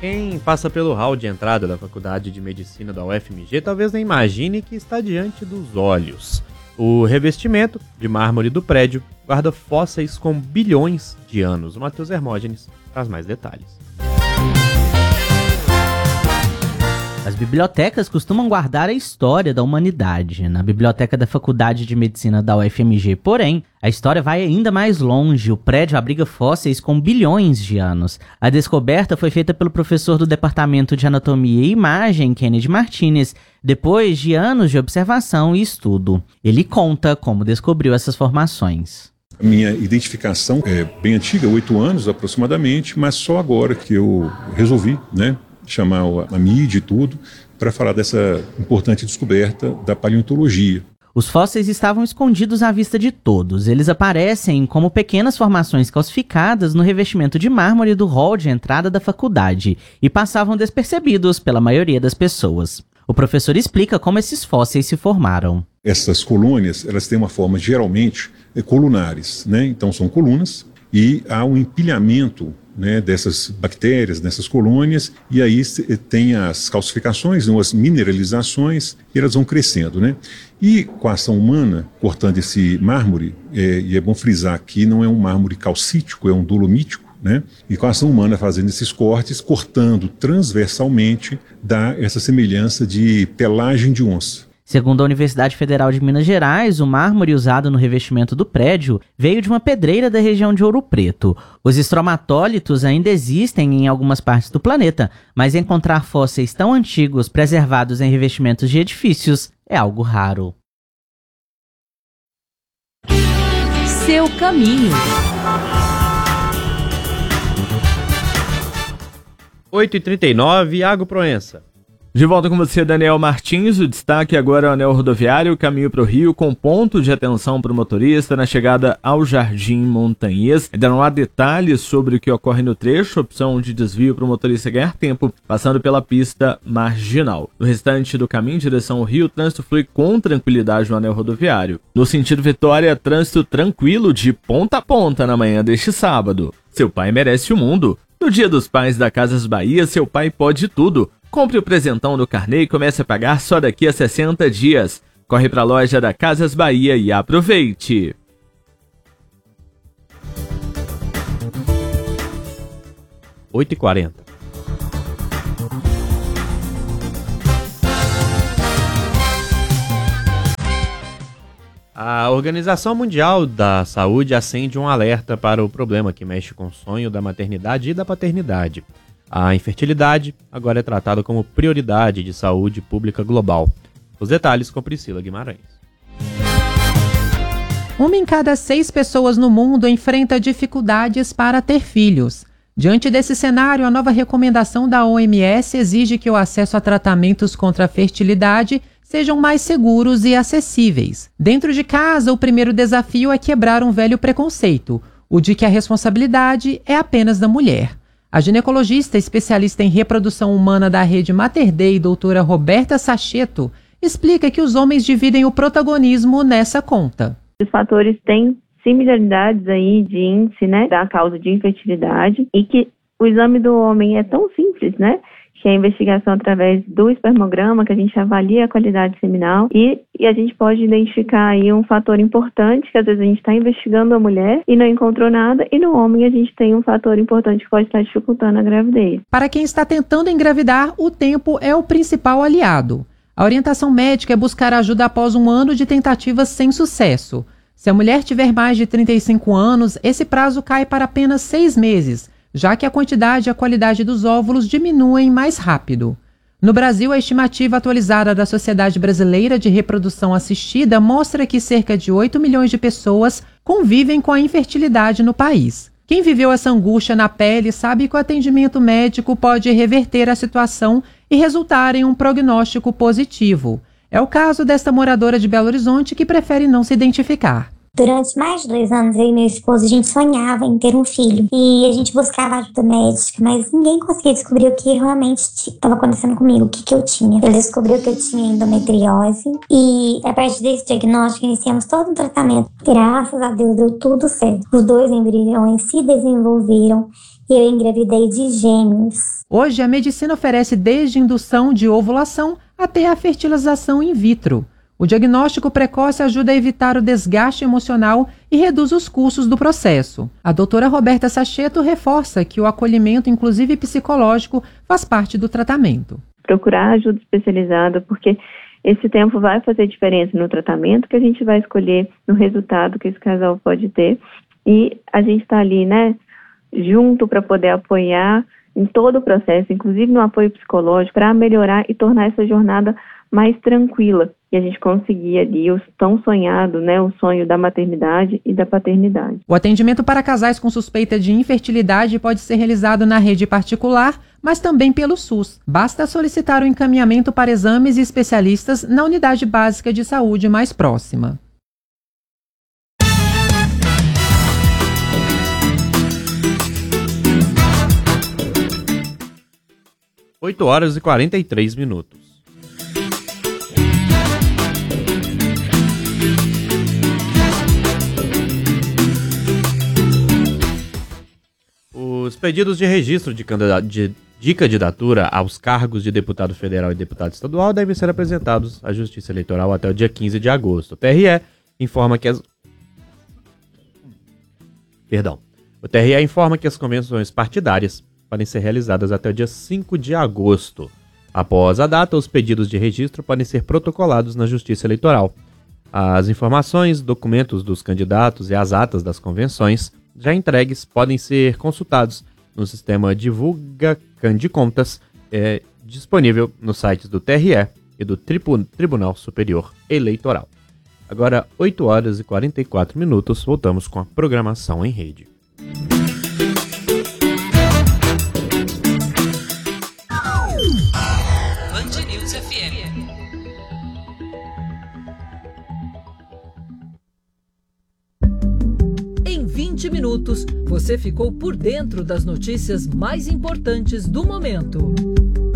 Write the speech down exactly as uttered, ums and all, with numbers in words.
Quem passa pelo hall de entrada da Faculdade de Medicina da U F M G talvez nem imagine que está diante dos olhos. O revestimento de mármore do prédio guarda fósseis com bilhões de anos. O Matheus Hermógenes traz mais detalhes. As bibliotecas costumam guardar a história da humanidade. Na biblioteca da Faculdade de Medicina da U F M G, porém, a história vai ainda mais longe. O prédio abriga fósseis com bilhões de anos. A descoberta foi feita pelo professor do Departamento de Anatomia e Imagem, Kennedy Martinez, depois de anos de observação e estudo. Ele conta como descobriu essas formações. A minha identificação é bem antiga, oito anos aproximadamente, mas só agora que eu resolvi, né, chamar a mídia e tudo, para falar dessa importante descoberta da paleontologia. Os fósseis estavam escondidos à vista de todos. Eles aparecem como pequenas formações calcificadas no revestimento de mármore do hall de entrada da faculdade e passavam despercebidos pela maioria das pessoas. O professor explica como esses fósseis se formaram. Essas colônias, elas têm uma forma geralmente colunares, né? Então são colunas e há um empilhamento, né, dessas bactérias, dessas colônias, e aí tem as calcificações, as mineralizações, e elas vão crescendo, né? E com a ação humana, cortando esse mármore, é, e é bom frisar que não é um mármore calcítico, é um dolomítico, né? E com a ação humana fazendo esses cortes, cortando transversalmente, dá essa semelhança de pelagem de onça. Segundo a Universidade Federal de Minas Gerais, o mármore usado no revestimento do prédio veio de uma pedreira da região de Ouro Preto. Os estromatólitos ainda existem em algumas partes do planeta, mas encontrar fósseis tão antigos preservados em revestimentos de edifícios é algo raro. Seu caminho. oito e trinta e nove, Iago Proença. De volta com você, Daniel Martins. O destaque agora é o anel rodoviário, caminho para o Rio, com ponto de atenção para o motorista na chegada ao Jardim Montanhês. Ainda não há detalhes sobre o que ocorre no trecho, opção de desvio para o motorista ganhar tempo, passando pela pista marginal. No restante do caminho em direção ao Rio, o trânsito flui com tranquilidade no anel rodoviário. No sentido Vitória, trânsito tranquilo de ponta a ponta na manhã deste sábado. Seu pai merece o mundo. No Dia dos Pais da Casas Bahia, seu pai pode tudo. Compre o presentão do carnê e comece a pagar só daqui a sessenta dias. Corre para a loja da Casas Bahia e aproveite. oito e quarenta. A Organização Mundial da Saúde acende um alerta para o problema que mexe com o sonho da maternidade e da paternidade. A infertilidade agora é tratada como prioridade de saúde pública global. Os detalhes com Priscila Guimarães. Uma em cada seis pessoas no mundo enfrenta dificuldades para ter filhos. Diante desse cenário, a nova recomendação da O M S exige que o acesso a tratamentos contra a fertilidade sejam mais seguros e acessíveis. Dentro de casa, o primeiro desafio é quebrar um velho preconceito, o de que a responsabilidade é apenas da mulher. A ginecologista especialista em reprodução humana da rede Mater Dei, doutora Roberta Sachetto, explica que os homens dividem o protagonismo nessa conta. Os fatores têm similaridades aí de índice, né, da causa de infertilidade, e que o exame do homem é tão simples, né, que é a investigação através do espermograma, que a gente avalia a qualidade seminal e, e a gente pode identificar aí um fator importante, que às vezes a gente está investigando a mulher e não encontrou nada, e no homem a gente tem um fator importante que pode estar dificultando a gravidez. Para quem está tentando engravidar, o tempo é o principal aliado. A orientação médica é buscar ajuda após um ano de tentativas sem sucesso. Se a mulher tiver mais de trinta e cinco anos, esse prazo cai para apenas seis meses, já que a quantidade e a qualidade dos óvulos diminuem mais rápido. No Brasil, a estimativa atualizada da Sociedade Brasileira de Reprodução Assistida mostra que cerca de oito milhões de pessoas convivem com a infertilidade no país. Quem viveu essa angústia na pele sabe que o atendimento médico pode reverter a situação e resultar em um prognóstico positivo. É o caso desta moradora de Belo Horizonte que prefere não se identificar. Durante mais de dois anos, eu e meu esposo, a gente sonhava em ter um filho. E a gente buscava ajuda médica, mas ninguém conseguia descobrir o que realmente estava acontecendo comigo, o que, que eu tinha. Ele descobriu que eu tinha endometriose e, a partir desse diagnóstico, iniciamos todo um tratamento. Graças a Deus, deu tudo certo. Os dois embriões se desenvolveram e eu engravidei de gêmeos. Hoje, a medicina oferece desde indução de ovulação até a fertilização in vitro. O diagnóstico precoce ajuda a evitar o desgaste emocional e reduz os custos do processo. A doutora Roberta Saccheto reforça que o acolhimento, inclusive psicológico, faz parte do tratamento. Procurar ajuda especializada, porque esse tempo vai fazer diferença no tratamento que a gente vai escolher, no resultado que esse casal pode ter. E a gente está ali, né, junto para poder apoiar em todo o processo, inclusive no apoio psicológico, para melhorar e tornar essa jornada mais tranquila. E a gente conseguir ali o tão sonhado, né, o sonho da maternidade e da paternidade. O atendimento para casais com suspeita de infertilidade pode ser realizado na rede particular, mas também pelo SUS. Basta solicitar o encaminhamento para exames e especialistas na unidade básica de saúde mais próxima. oito horas e quarenta e três minutos. Os pedidos de registro de, de, de candidatura aos cargos de deputado federal e deputado estadual devem ser apresentados à Justiça Eleitoral até o dia quinze de agosto. O T R E informa que as... Perdão. O T R E informa que as convenções partidárias podem ser realizadas até o dia cinco de agosto. Após a data, os pedidos de registro podem ser protocolados na Justiça Eleitoral. As informações, documentos dos candidatos e as atas das convenções já entregues podem ser consultados no sistema Divulga Candicontas, é, disponível nos sites do T R E e do Tribu- Tribunal Superior Eleitoral. Agora, oito horas e quarenta e quatro minutos, voltamos com a programação em rede. Em vinte minutos, você ficou por dentro das notícias mais importantes do momento.